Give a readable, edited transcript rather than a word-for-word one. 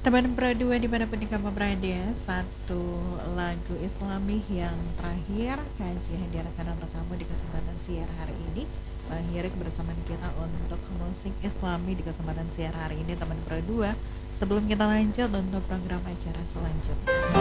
Teman Pro 2 dimanapun kamu berada, satu lagu Islami yang terakhir Kaji hadirkan untuk kamu di kesempatan siar hari ini. Mengakhiri kebersamaan kita untuk musik Islami di kesempatan siar hari ini teman Pro 2. Sebelum kita lanjut untuk program acara selanjutnya,